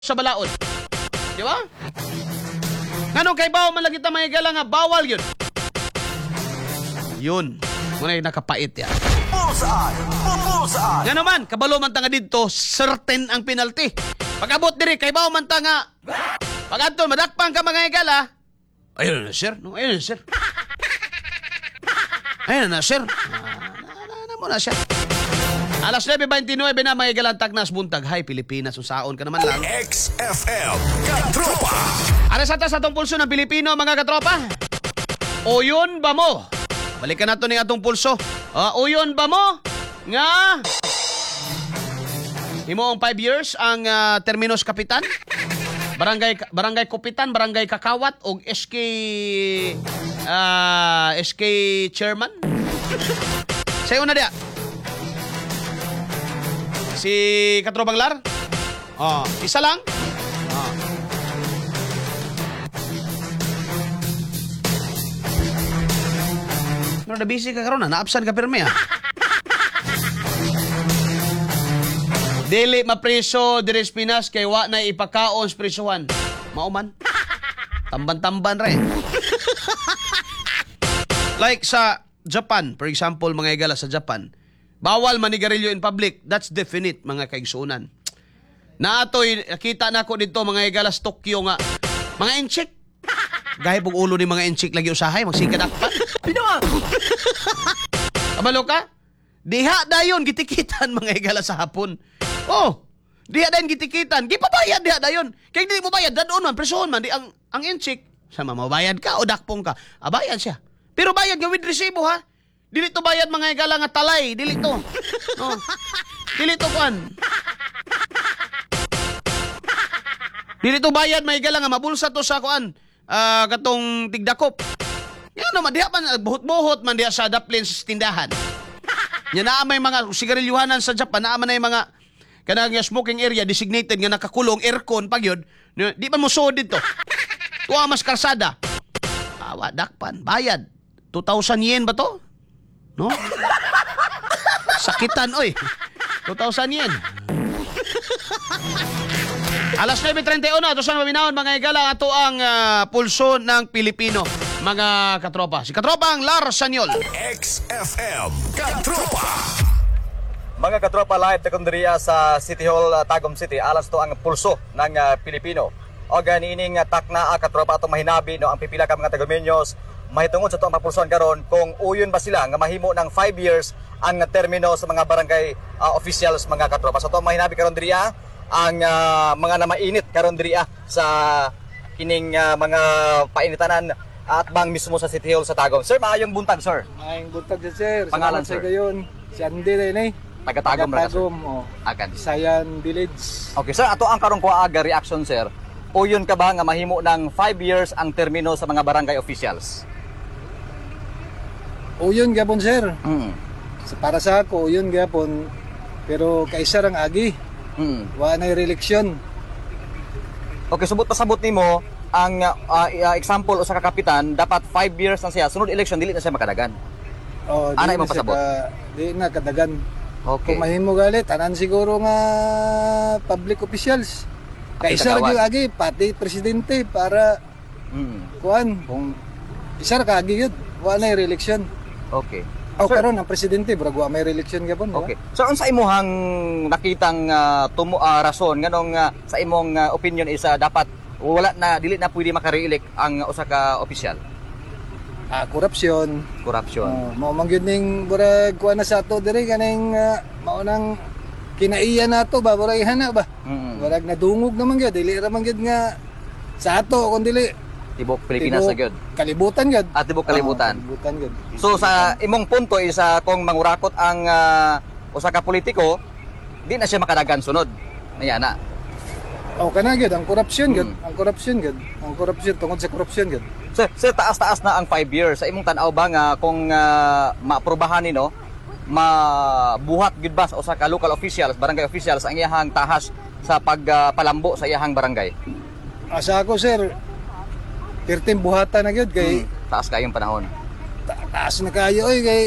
sa balaod. Di ba? Nganong kay bawo man lagi ta mga igala nga bawal yun. Yun. Muna yung nakapait yan. Nga naman, kabalo man ta nga dito, certain ang penalty. Pag-abot diri, kay bawo man ta nga, pag-adton, madakpang ka mga igala. Ayun na, sir. No, ayun na, sir. Ayun na, sir. Mo na siya. Alas 9:29 na mga igalantak nas buntag. Hay, Pilipinas, usaon ka naman lang. XFM Katropa. Aras ata sa atong pulso ng Pilipino, mga katropa. Uyon ba mo? Balikan nato ning atong pulso. Uyon ba mo? Nga? Imo ang 5 years ang terminus kapitan? Barangay Kupitan, Barangay Kakawat o SK chairman? Sayo na dia. Si Katrobang Lar? Isa lang? Pero na-busy ka karon na, na-absent ka pirmi Dili mapreso diri sa Pinas kay wa na ipakaon sa presuhan. Mauman. Tamban-tamban ra Like sa Japan, for example, mga igala sa Japan, bawal manigarilyo in public. That's definite, mga kaigsuunan. Naatoy, nakita na ko dito, mga igala sa Tokyo nga, mga inchik. Gahip og ulo ni mga inchik lagi usahay, magsikadakpan. Pinawa! Kabalo ka? Diha dayon, gitikitan, mga igala sa hapon. Diha dayon gitikitan. Gipabayad diha dayon. Kaya hindi mo bayad, dadoon man, presohon man. Di ang inchik, sama mabayad ka o dakpong ka. Bayad siya. Pero bayad nga with resibo ha. Dili to bayad mga igala nga talay, dili to. Dili to kuan. Dili to bayad mga igala nga mabulsa to sa kuan. Katong tigdakop. Yan naman diha man buhot-buhot man diha sa daplin sa tindahan. Nya naa may mga sigarilyuhanan sa Japan, naa man ay mga kanang smoking area designated nga nakakulong aircon pagyod. Di man mo sud dito. Tuwa mas kalsada. Dakpan, bayad. 2,000 yen ba to? No? Sakitan, oy. 2,000 yen. Alas 9:31, ito sa maminaon, mga igala, ito ang pulso ng Pilipino, mga katropa. Si Katropang Lar Sanyol. XFM Katropa. Mga katropa, live takundiriya sa City Hall, Tagum City. Alas to ang pulso ng Pilipino. O ganining takna katropa atong mahinabi no ang pipila ka mga tagumenyos mahitungod sa itong mapulsuan karon kung uyon ba sila nga mahimo ng 5 years ang termino sa mga barangay officials, mga katropa. So itong mahinabi karon diriya ang mga namainit karon diriya sa kining mga painitanan at bang mismo sa City Hall sa Tagum. Sir, maayong buntag, sir. Maayong buntag, sir. Pangalan, sir? Gayon. Si Andy rin Taga-Tagum ra, sir. Agan. Sayan Village. Okay, sir. Ato ang karong kuaaga reaction, sir. Uyon ka ba nga mahimo ng 5 years ang termino sa mga barangay officials? Uyon gapon, sir. Para sa ako, uyon gapon. Pero kaisa rang agi. Wa na reeleksyon. Okay, subot pasabot nimo ang example usa ka kapitan dapat 5 years na siya. Sunod election dili na siya makadagan. Ana imong pasabot? Di na kadagan. Okay. Kung mahimo galit, tanan siguro nga public officials. Kaisa ra agi pati presidente para kuan kung isa ra ka agi yun, wa na reeleksyon. Okay. Karon ang presidente brag wa may reeleksyon gapon. Okay. So unsa imong nakitang rason nganong sa imong opinion is dapat wala na dili na pwede maka-reelect ang usa ka opisyal? Korupsyon. Mao man gyud ning burag kuan na sa ato diri kaning mao nang kinaiya nato ba burag ihana ba? Burag nadungog naman gyud dili ra man gyud nga sa ato kun dili tibok Pilipinas na gyud. Kalibutan gyud. Tibok kalibutan. Kalibutan gyud. So sa imong punto is kung mangurakot ang usa ka politiko, di na siya makadagan sunod. Nya na. Kana gyud ang korupsyon gyud. Ang korupsyon tungod sa korupsyon gyud. Sir, taas-taas na ang 5 years. Sa imong tan-aw ba nga kung maaprobahan ni no, mabuhat gyud ba sa usa ka local officials, barangay officials ang iyahang tahas sa pagpalambo sa iyahang barangay? Asa ako, sir, 13 buhatan na gyud kay taas kayong panahon. Taas na kayo kay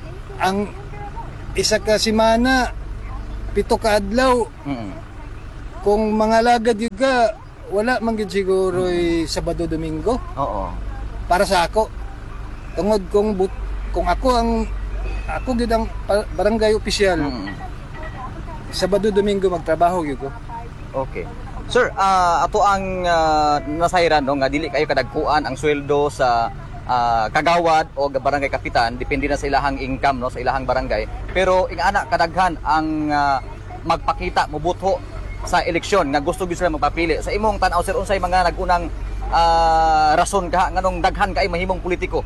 ang isa ka semana 7 ka adlaw. kung mga lagad yun ka, wala man gyud siguro Sabado Domingo Oo. para sa ako. Tungod kung ako gyud ang barangay opisyal. Sabado Domingo magtrabaho gyud ko. Okay. Sir, ato ang nasayran no, nga dili kayo kadagkuan ang sweldo sa kagawad o barangay kapitan, depende na sa ilahang income no, sa ilahang barangay. Pero ingana kadaghan ang magpakita mobuto sa eleksyon nga gusto gyud sila magpapili. Sa imong tan-aw sir, unsay mga nagunang rason ka nganong daghan kay mahimong politiko?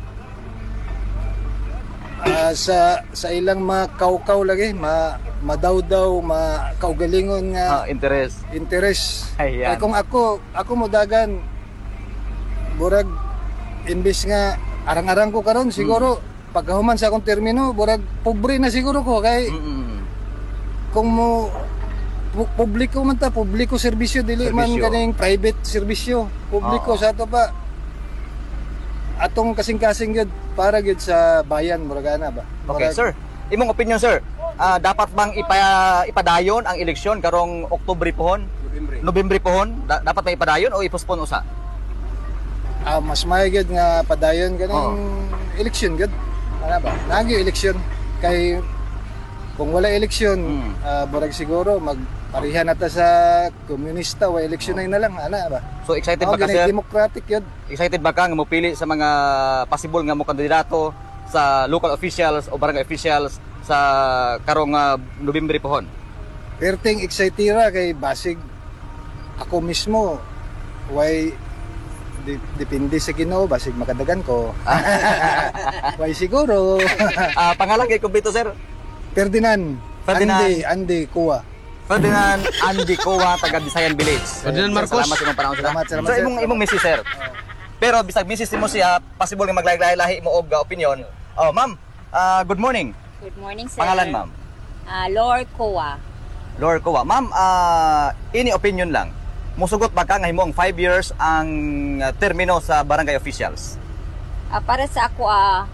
Sa ilang makaukaw lagi, madawdaw, makaugalingon nga interes. Ayan. Ay, kung ako mo dagan burag imbis nga arang-arang ko karon siguro pagkahuman sa akong termino burag pobre na siguro ko kay kung mo publiko man ta, publiko serbisyo dili man kaning private serbisyo, publiko sa ato pa atong kasing-kasing gyud para gyud sa bayan murag ana ba. Okay, sir. Imong opinion sir, dapat bang ipadayon ang eleksyon karong Oktubre pohon? Nobyembre pohon? Dapat may ipadayon o i-postpone usa? Mas mahigid nga padayon kaning eleksyon gud. Ana ba? Nagyo eleksyon kay kung wala eleksyon, burag siguro magparihan nata sa komunista o eleksyon na lang ana ba. So excited ba ka sir? Democratic yun. Excited ba ka nga mopili sa mga possible nga mo kandidato sa local officials o barangay officials sa karong Nobyembre pohon? Perting excitera kay basig ako mismo way depende sa Ginoo basig makadagan ko. Way siguro. Pangalan kay kumpleto sir? Ferdinand. Andy Kuwa. Ferdinand Andy Coa, taga Visayan Village. Ferdinand Marcos. Salamat sa imong panahon sir. Salamat, So imong misis sir. Pero bisag misis mo siya, possible nga maglahi-lahi mo og opinion. Oh, ma'am. Good morning. Good morning, sir. Pangalan ma'am? Lord Koa. Lord Coa. Ma'am, ini opinion lang. Musugot ba ka nga himo ang 5 years ang termino sa barangay officials? Para sa ako,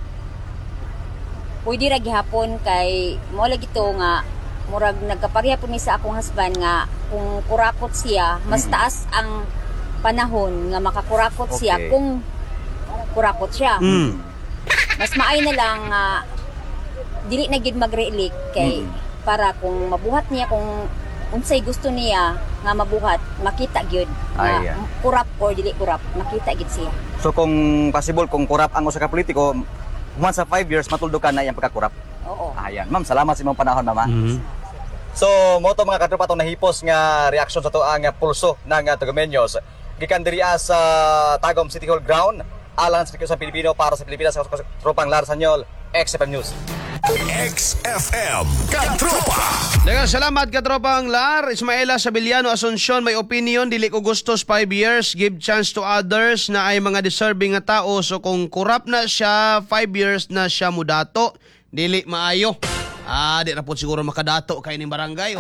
pwede ra gihapon kay mo lagi to nga murag nagkapareha po ni sa akong husband nga kung kurakot siya, mas taas ang panahon nga makakurakot siya kung kurakot siya. Mas maay na lang dili na gid mag-re-elect kay para kung mabuhat niya kung unsay gusto niya nga mabuhat, makita gyud nga kurap or dili kurap, makita gid siya. So kung possible kung kurap ang usa ka politiko, once sa 5 years matuldukan na iyang pagkakurap. Oo. Ayan. Ma'am, salamat sa imong panahon, mama. So, mo to mga katropa itong nahipos nga reaksyon sa to ang pulso ng Tagumeños. Gikan diriya sa Tagum City Hall ground, alang sa Pilipino para sa Pilipinas sa tropang Larsanyol, XFM News. XFM Katropa. Daghang salamat katropang Lar. Ismaela Sabiliano Asuncion, may opinion dili ko gustos 5 years, give chance to others na ay mga deserving nga tao. So kung kurap na siya 5 years na siya mudato, dili maayo. Di na po siguro makadato kay ning barangay.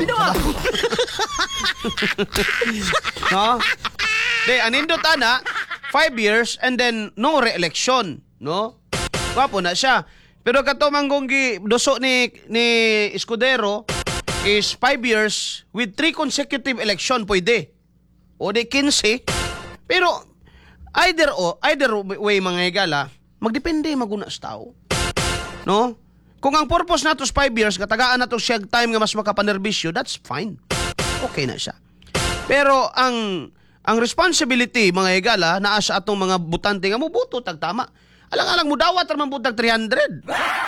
No? Di anindot ana 5 years and then no re-election, no? Wapo na siya. Pero kato manggong doso ni Escudero is 5 years with 3 consecutive election pwede. O di 15. Pero either way mga higala, magdepende maguna sa tao. No? Kung ang purpose nato is 5 years, katagaan nato siya time nga mas makapanerbisyo, that's fine. Okay na siya. Pero ang responsibility mga higala naa sa atong mga butante nga mubuto tagtama. Alang-alang mo dawat raman butag 300.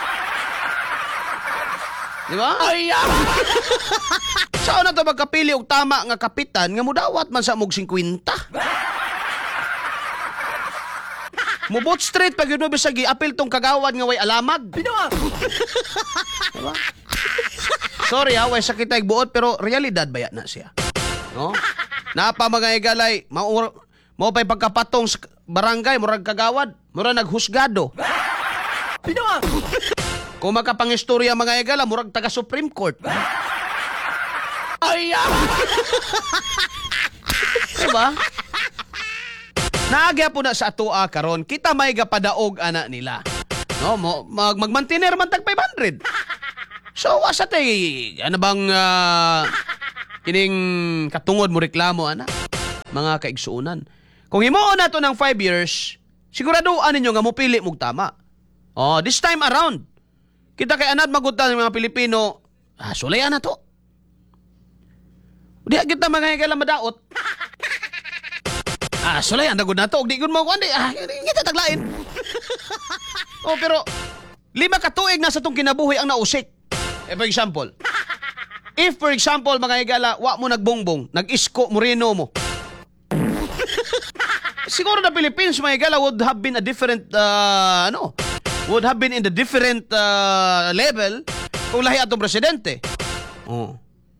Di ba? Saan na to magkapili og tama nga kapitan nga mudawat man sa mog 50? Mubot straight pag yun bisag i-apil tong kagawad nga way alamag. Diba? Sorry way sakit ay buot pero realidad baya na siya. No? Napa mga igalay, mo pa'y pagkapatong sa barangay, murag kagawad, murag naghusgado. Kung makapangistorya mga igala, murag taga Supreme Court. Diba? Naagya po na sa atua karon, kita may gapadaog ana nila. No, magmantiner man tag 500. So asa tay ano bang kining katungod mo reklamo, ana, mga kaigsuunan. Kung himuon na to ng 5 years, siguraduhan ninyo nga mupili mong tama. Oh, this time around, kita kay anad magutan ng mga Pilipino, sulayan na to. Di kita mga higala madaot. Sulayan na gud na to. Di gud mo kundi, kita taglain. Oh, pero 5 ka tuig na sa tong kinabuhi ang nausik. For example, if for example mga higala, wa mo nagbongbong, nag-isko moreno mo. Siguro na Philippines mga higala would have been a different would have been in the different level kung lahi atong presidente. Oh.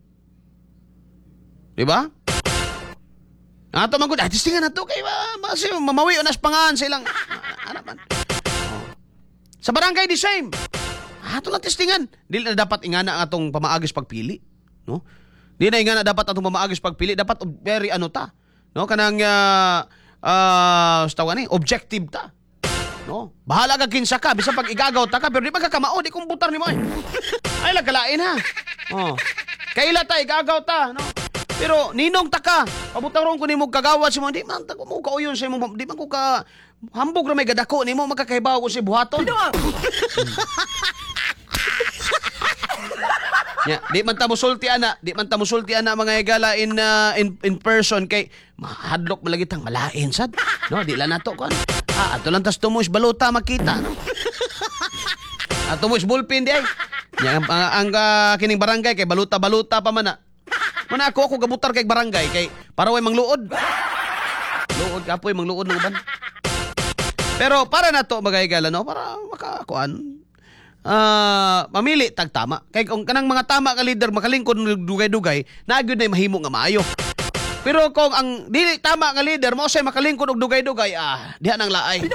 Diba? Ato man gud, tistingan na to kay mamawi unas pangan sa ilang ano man. Oh. Sa barangay the same. Ato lang testingan. Dili na dapat ingana ang atong pamaagis pagpili, no? Di na ingana dapat atong pamaagis pagpili, dapat very ano ta, no? Kanang tawag ni objective ta. No? Bahala ka kinsa ka, bisan pag igagaw ta ka, pero di magkakamao, di kumputar ni mo. Ay lagkalain ha. Oh. Kaila ta igagaw ta, no? Pero ninong ta ka, pabutaron ko nimo kagawad si mo, di man ta ko mo kauyon sa imo, di man ko ka hambog ra may gadako nimo makakahibaw ko si buhaton. Yeah, di man ta musulti ana mga higala in person kay mahadlok malagitang malain sad. No, di la nato kon. Ato lang tas tumoy baluta makita, no. Ato mo bulpin di ay. Yang ang kining barangay kay baluta-baluta pa man na. Mana ako gabutar kay barangay kay para way mangluod. Luod kapoy mangluod ng uban. Pero para nato mga higala, no, para makakuan mamili tag tama. Kay kung kanang mga tama ka leader makalingkod ng dugay-dugay, nagyud na mahimo nga maayo. Pero kung ang dili tama nga leader mo say makalingkod og dugay-dugay, diha nang laay.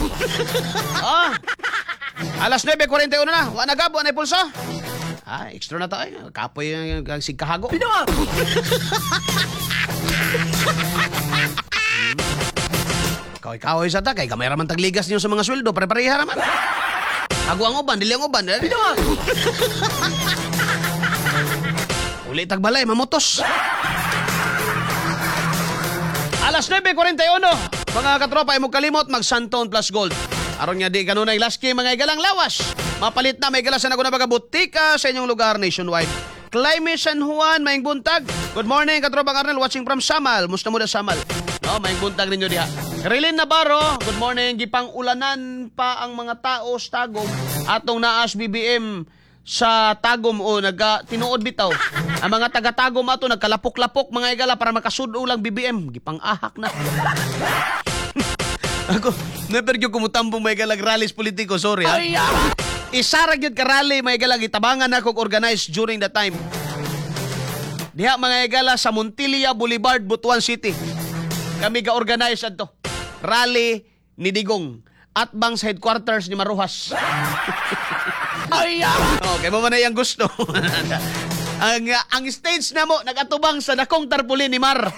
Alas 9:41 na, wa na gabo na pulso. Extra na tayo. Kapoy ang sigkahago. Kahoy-kahoy sa ta kay gamay ra man tagligas niyo sa mga sweldo, pare-pareha ra man. Ako ang uban, dili ang uban. Uli tagbalay, mamotos. Alas 9:41, mga katropa, ay mo kalimot, mag-Santon plus Gold. Aron nga di kanunay laski mga igalang lawas. Mapalit na may galas na nakuha na butika sa inyong lugar nationwide. Climate San Juan, maing buntag. Good morning, katropang Arnel, watching from Samal. Musta mo da Samal? No, maing buntag ninyo diha. Rilin Navarro, good morning. Gipang ulanan pa ang mga tao sa Tagum atong naas BBM sa Tagum o tinuod bitaw. Ang mga taga-Tagum ato nagkalapok-lapok mga igala para makasudo lang BBM. Gipang ahak na. Ako, never yung kumutambong may galag rallies politiko, sorry ha. Isarag yun ka rally, may galag itabangan na kong organize during the time. Diha mga igala sa Montilla Boulevard, Butuan City. Kami ga-organize ato. Rally ni Digong at bang sa headquarters ni Maruhas. Okay, mo man na yung gusto. ang stage na mo, nagatubang sa dakong tarpulin ni Mar.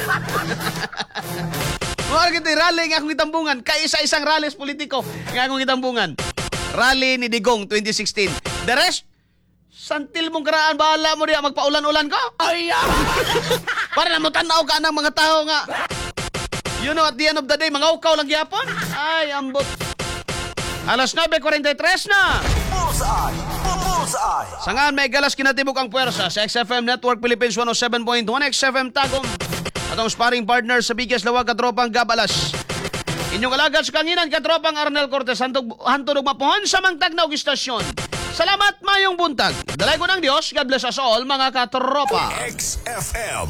Mga kita rally nga akong itambungan. Kaisa-isang rallies politiko nga akong itambungan. Rally ni Digong 2016. The rest, santil mong karaan, bahala mo diya, magpaulan-ulan ka. Para na mo tanaw ka ng mga tao nga. You know, at the end of the day, mga ukaw lang yapon. Ay, ambot. Alas 9:43 na. Bullseye. Sangan may galas kinatibok ang puwersa sa XFM Network Philippines 107.1 XFM Tagum. Atong sparring partner sa biggest lawag katropang Gabalas. Inyong alagad sa kanginan katropang Arnel Cortez hantod og mapuhon sa mangtagnaw istasyon. Salamat mayong buntag. Dalay ko ng Dios. God bless us all mga katropa. XFM.